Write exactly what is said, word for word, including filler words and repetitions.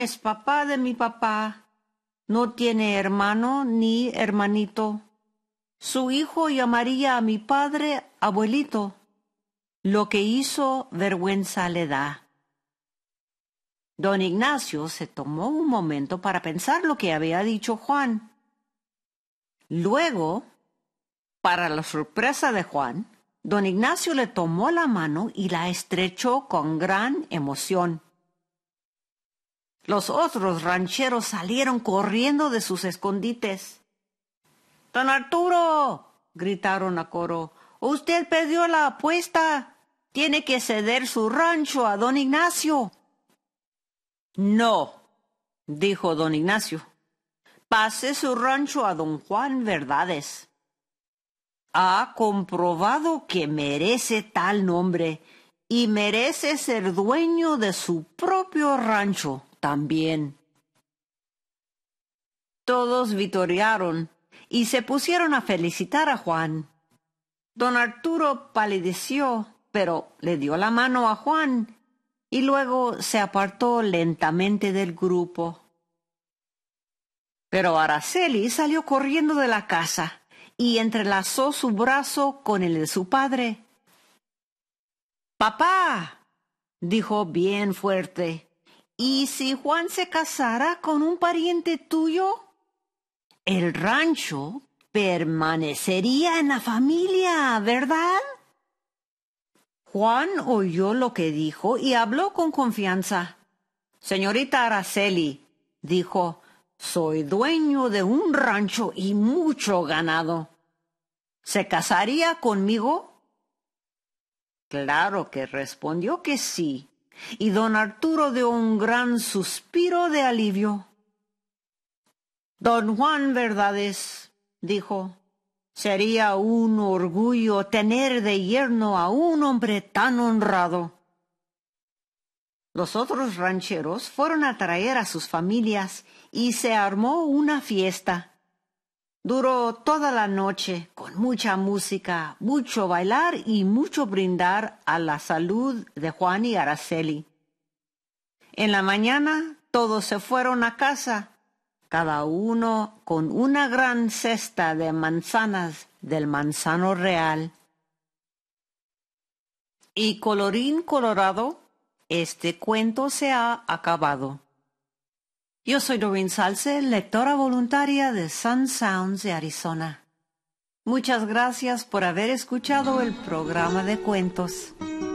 es papá de mi papá. No tiene hermano ni hermanito. Su hijo llamaría a mi padre abuelito. Lo que hizo vergüenza le da. Don Ignacio se tomó un momento para pensar lo que había dicho Juan. Luego, para la sorpresa de Juan, don Ignacio le tomó la mano y la estrechó con gran emoción. Los otros rancheros salieron corriendo de sus escondites. «¡Don Arturo!», gritaron a coro, «usted perdió la apuesta. Tiene que ceder su rancho a don Ignacio». «No», dijo don Ignacio, «pase su rancho a don Juan Verdades. Ha comprobado que merece tal nombre y merece ser dueño de su propio rancho también». Todos vitorearon y se pusieron a felicitar a Juan. Don Arturo palideció, pero le dio la mano a Juan y luego se apartó lentamente del grupo. Pero Araceli salió corriendo de la casa y entrelazó su brazo con el de su padre. «Papá», dijo bien fuerte, «¿y si Juan se casara con un pariente tuyo? El rancho permanecería en la familia, ¿verdad?» Juan oyó lo que dijo y habló con confianza. «Señorita Araceli», dijo, «soy dueño de un rancho y mucho ganado. ¿Se casaría conmigo?» Claro que respondió que sí, y don Arturo dio un gran suspiro de alivio. «Don Juan Verdades», dijo, «sería un orgullo tener de yerno a un hombre tan honrado». Los otros rancheros fueron a traer a sus familias y se armó una fiesta. Duró toda la noche, con mucha música, mucho bailar y mucho brindar a la salud de Juan y Araceli. En la mañana todos se fueron a casa, cada uno con una gran cesta de manzanas del manzano real. Y colorín colorado, este cuento se ha acabado. Yo soy Doreen Salce, lectora voluntaria de Sun Sounds de Arizona. Muchas gracias por haber escuchado el programa de cuentos.